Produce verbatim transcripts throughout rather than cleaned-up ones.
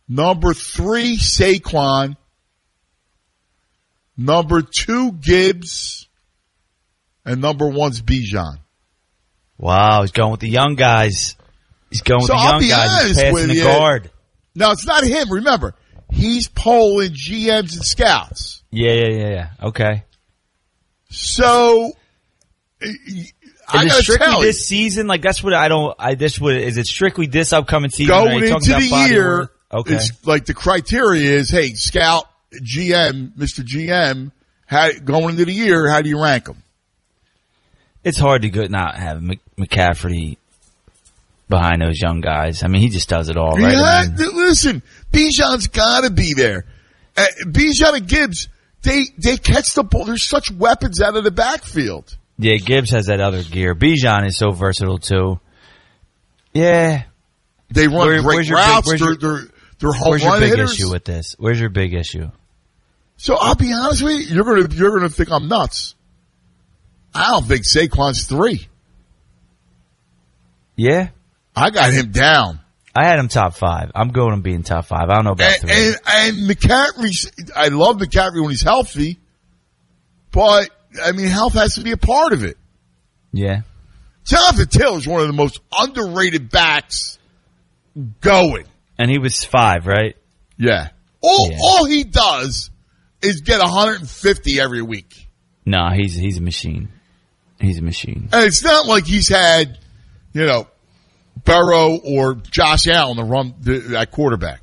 Number three, Saquon. Number two, Gibbs. And number one's Bijan. Wow, he's going with the young guys. He's going with so the I'll young be guys. He's passing the you. guard. No, it's not him. Remember, he's polling G Ms and scouts. Yeah, yeah, yeah, yeah. Okay. So, I is gotta it strictly tell you, this season? Like that's what I don't. I this would is it strictly this upcoming season? going into the year, okay. It's like the criteria is, hey, scout G M, Mister G M, how, going into the year, how do you rank them? It's hard to go, not have Mc, McCaffrey behind those young guys. I mean, he just does it all, right? Yeah, I mean, listen, Bijan's got to be there. Uh, Bijan and Gibbs, they they catch the ball. There's such weapons out of the backfield. Yeah, Gibbs has that other gear. Bijan is so versatile too. Yeah, they run Where, great where's routes. Your big, they're, your, they're they're home where's your run big hitters. issue with this? Where's your big issue? So I'll be honest with you, you're gonna you're gonna think I'm nuts. I don't think Saquon's three. Yeah, I got him down. I had him top five. I'm going to be in top five. I don't know about And, three. and, and McCaffrey, I love McCaffrey when he's healthy, but, I mean, health has to be a part of it. Yeah. Jonathan Taylor's one of the most underrated backs going. And he was five, right? Yeah. All, Yeah. all he does is get one hundred fifty every week. No, he's he's a machine. He's a machine. And it's not like he's had, you know, Burrow or Josh Allen to run the, at quarterback.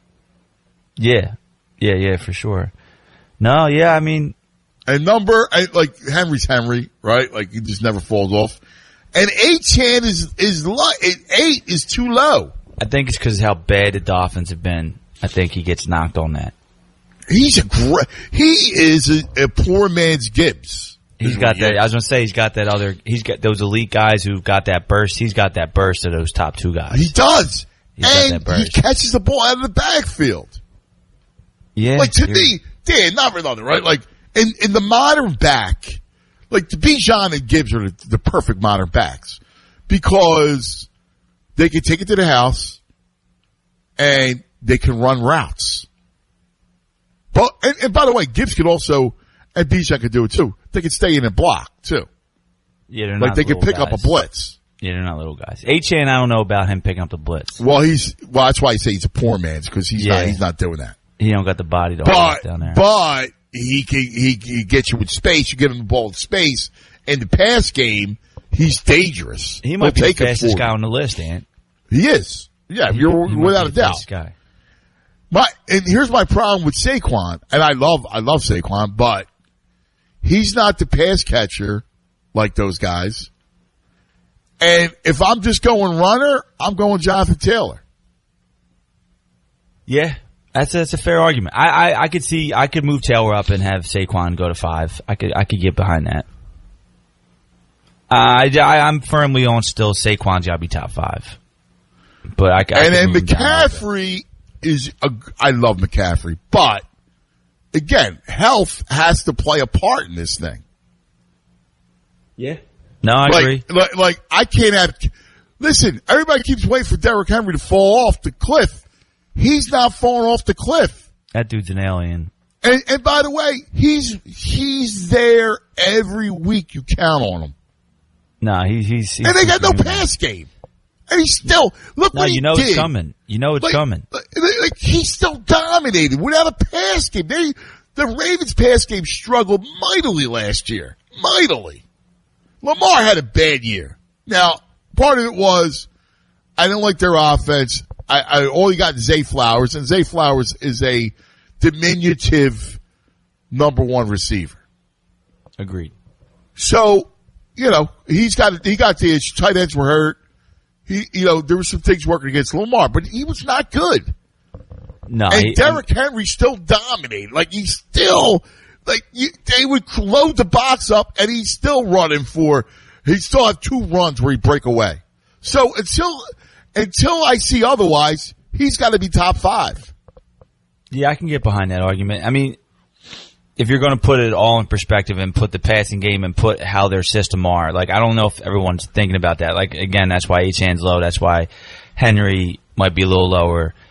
Yeah. Yeah, yeah, for sure. No, yeah, I mean. And number, like, Henry's Henry, right? Like, he just never falls off. And Achane is, is, low, eight is too low. I think it's because how bad the Dolphins have been. I think he gets knocked on that. He's a great, he is a, a poor man's Gibbs. He's got that, I was going to say, he's got that other, he's got those elite guys who've got that burst. He's got that burst of those top two guys. He does. He's got And that burst. he catches the ball out of the backfield. Yeah. Like, to you're- me, Dan, not for nothing, right? Like, in, in the modern back, like, the Bijan and Gibbs are the, the perfect modern backs because they can take it to the house and they can run routes. But, and, and by the way, Gibbs could also, and Bijan could do it too. They could stay in and block too. Yeah, they're Like, not they could little pick up a guys. blitz. Yeah, they're not little guys. Achane, I don't know about him picking up the blitz. Well, he's, well, that's why I say he's a poor man's because he's Yeah. not, he's not doing that. He don't got the body to hold But, it down there. but he can, he, he gets you with space. You get him the ball in space. In the pass game, he's dangerous. he might He'll be take the it fastest for guy you. on the list, Ant. He is. Yeah, He- you're he might without be a the doubt. fastest guy. My, and here's my problem with Saquon, and I love, I love Saquon, but he's not the pass catcher like those guys. And if I'm just going runner, I'm going Jonathan Taylor. Yeah, that's a, that's a fair argument. I, I I could see I could move Taylor up and have Saquon go to five. I could I could get behind that. Uh, I, I I'm firmly on still Saquon's got to be top five, but I, I And could then move him down a little bit. McCaffrey is, a, I love McCaffrey, but again, health has to play a part in this thing. Yeah. No, I like, agree. Like, like, I can't have, listen, everybody keeps waiting for Derrick Henry to fall off the cliff. He's not falling off the cliff. That dude's an alien. And, and by the way, he's, he's there every week. You count on him. No, he's he's, he's And they got no superhuman. pass game. And he's still, look No, what he you know did. it's coming. You know it's Like, coming. Like, like, he's still dominated without a pass game. They, the Ravens pass game struggled mightily last year. Mightily. Lamar had a bad year. Now, part of it was, I didn't like their offense. I, I all you got is Zay Flowers, and Zay Flowers is a diminutive number one receiver. Agreed. So, you know, he's got, he got the tight ends were hurt. He, you know, there were some things working against Lamar, but he was not good. No, And he, Derrick Henry still dominated. Like, he's still, like, you, they would load the box up and he's still running for, he still have two runs where he break away. So until, until I see otherwise, he's got to be top five. Yeah, I can get behind that argument. I mean, if you're going to put it all in perspective and put the passing game and put how their system are, like, I don't know if everyone's thinking about that. Like, again, that's why Achane's low. That's why Henry might be a little lower.